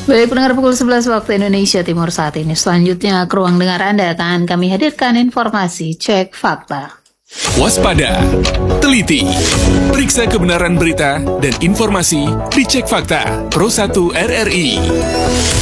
Baik pendengar, pukul 11 waktu Indonesia Timur saat ini. Selanjutnya ke ruang dengar Anda akan kami hadirkan informasi Cek Fakta. Waspada, teliti, periksa kebenaran berita dan informasi di Cek Fakta Pro 1 RRI.